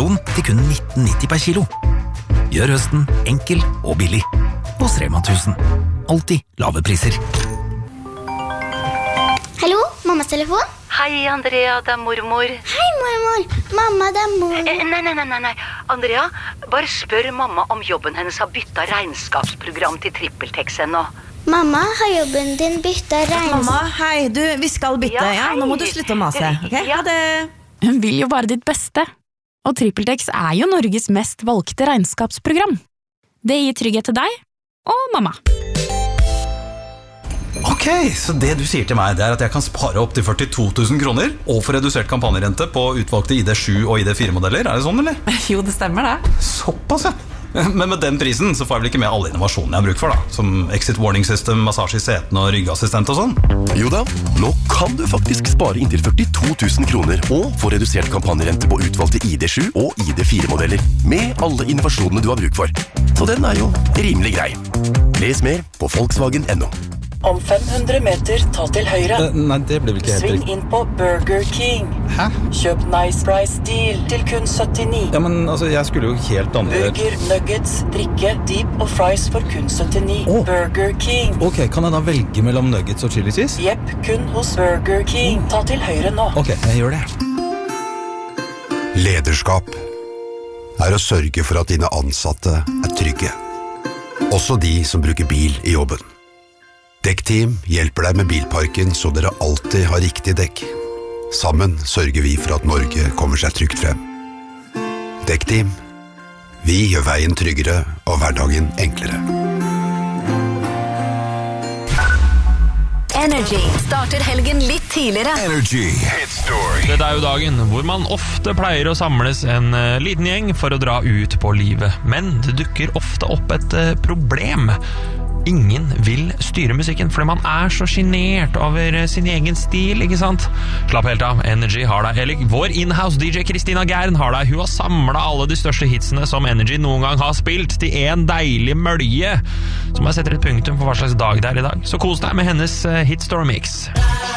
versjon til kun 19,90 per kilo. Gjør høsten enkel og billig. Hos Rema 1000. Alltid lave priser. Hallo, mammas telefon? Hei, Andrea, det mormor. Hei, mormor. Mamma, det mor. Nei. Andrea, bare spør mamma om jobben hennes har byttet regnskapsprogram til TrippelTex ennå. Mamma, har jobben din byttet Mamma, hei, vi skal bytte, ja? Nå må du slutte å mase, ok? Ha det. Hun vil jo bare ditt beste. Og TrippelTex jo Norges mest valgte regnskapsprogram. Det gir trygghet til deg og mamma. Ok, så det du sier til meg det at jeg kan spare opp til 42 000 kroner og få redusert kampanjerente på utvalgte ID7 og ID4-modeller, det sånn, eller? Jo, det stemmer det. Såpass, ja. Men med den prisen så får jeg vel ikke med alle innovasjonene jeg har bruk for da, som exit warning system, massasje i setene og ryggassistent og sånn. Jo da, nå kan du faktisk spare inntil 42 000 kroner og få redusert kampanjerente på utvalgte ID7 og ID4-modeller med alle innovasjonene du har bruk for. Så den jo rimelig grei. Les mer på Volkswagen.no. Om 500 meter, ta til høyre. Nei, det blir vel ikke helt Sving riktig. inn på Burger King. Hæ? Kjøp Nice Price Deal til kun 79. Ja, men altså, jeg skulle jo helt andre... Burger, nuggets, drikke, dip og fries for kun 79. Burger King. Ok, kan jeg da velge mellom nuggets og chili cheese? Jepp, kun hos Burger King. Ta til høyre nå. Ok, jeg gjør det. Lederskap å sørge for at dine ansatte trygge. Også de som bruker bil i jobben. Dekkteam hjelper deg med bilparken så dere alltid har riktig dekk. Sammen sørger vi for at Norge kommer seg trygt frem. Dekkteam. Vi gjør veien tryggere og hverdagen enklere. Energy starter helgen litt tidligere. Energy Hit Story. Dette jo dagen hvor man ofte pleier å samles en liten gjeng for å dra ut på livet. Men det dukker ofte opp et problem. Ingen vil styre musikken fordi man så genert over sin egen stil, ikke sant? Slapp helt av, Energy har deg. Eller vår in-house DJ Kristina Gern har deg. Hun har samlet alle de største hitsene som Energy noen gang har spilt til en deilig mølje, som jeg setter et punktum for hva slags dag det i dag. Så kos deg med hennes Hit Story Mix.